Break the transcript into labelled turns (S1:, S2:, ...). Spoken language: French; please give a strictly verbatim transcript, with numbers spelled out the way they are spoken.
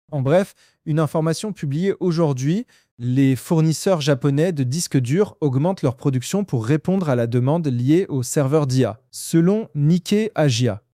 S1: En bref, une information publiée aujourd'hui, les fournisseurs japonais de disques durs augmentent leur production pour répondre à la demande liée aux serveurs d'I A, selon Nikkei Asia.